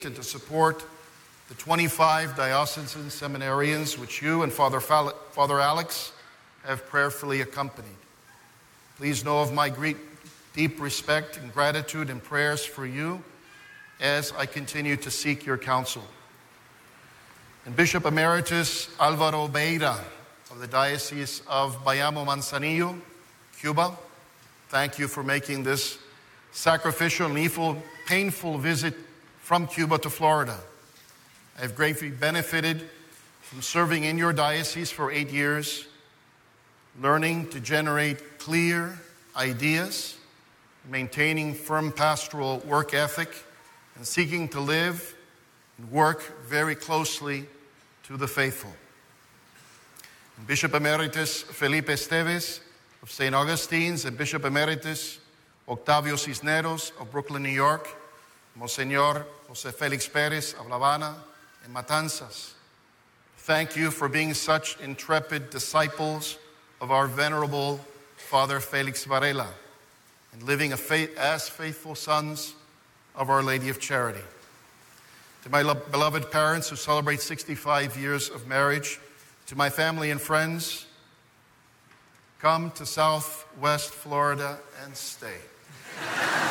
and to support the 25 diocesan seminarians which you and Father Alex have prayerfully accompanied. Please know of my deep respect and gratitude and prayers for you as I continue to seek your counsel. And Bishop Emeritus Alvaro Beira of the Diocese of Bayamo Manzanillo, Cuba, thank you for making this sacrificial and painful visit from Cuba to Florida. I have greatly benefited from serving in your diocese for 8 years, learning to generate clear ideas, maintaining firm pastoral work ethic, and seeking to live and work very closely to the faithful. And Bishop Emeritus Felipe Esteves of St. Augustine's and Bishop Emeritus Octavio Cisneros of Brooklyn, New York, Monsignor Jose Felix Perez of La Habana and Matanzas. Thank you for being such intrepid disciples of our venerable Father Felix Varela and living as faithful sons of Our Lady of Charity. To my beloved parents who celebrate 65 years of marriage, to my family and friends, come to Southwest Florida and stay.